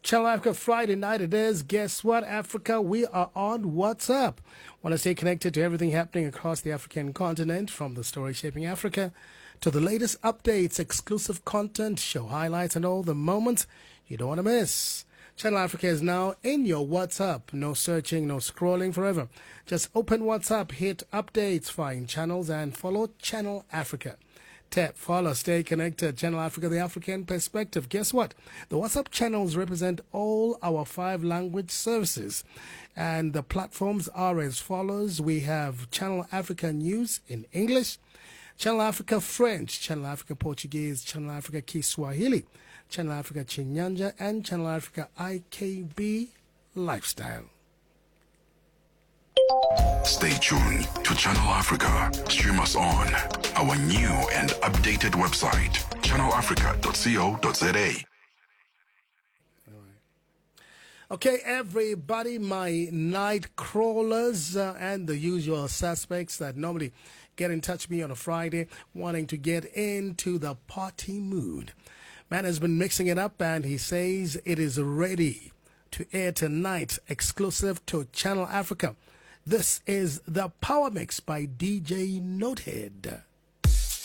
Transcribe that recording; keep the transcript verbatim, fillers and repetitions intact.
Channel Africa Friday night it is. Guess what, Africa? We are on WhatsApp. Want to stay connected to everything happening across the African continent, from the story shaping Africa to the latest updates, exclusive content, show highlights, and all the moments you don't want to miss. Channel Africa is now in your WhatsApp. No searching, no scrolling forever. Just open WhatsApp, hit updates, find channels, and follow Channel Africa. Tap, follow, stay connected. Channel Africa, the African perspective. Guess what? The WhatsApp channels represent all our five language services. And the platforms are as follows. We have Channel Africa News in English, Channel Africa French, Channel Africa Portuguese, Channel Africa Kiswahili, Channel Africa Chinyanja, and Channel Africa I K B Lifestyle. Stay tuned to Channel Africa. Stream us on our new and updated website, channel africa dot co dot za. Okay, everybody, my night crawlers uh, and the usual suspects that normally get in touch with me on a Friday wanting to get into the party mood. Man has been mixing it up, and he says it is ready to air tonight, exclusive to Channel Africa. This is the Power Mix by D J Notehead.